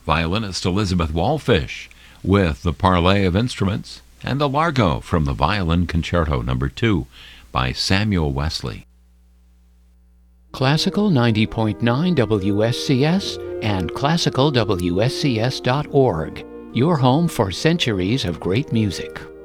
violinist Elizabeth Wallfish with the Parley of Instruments, and the Largo from the Violin Concerto No. 2 by Samuel Wesley. Classical 90.9 WSCS and classicalwscs.org, your home for centuries of great music.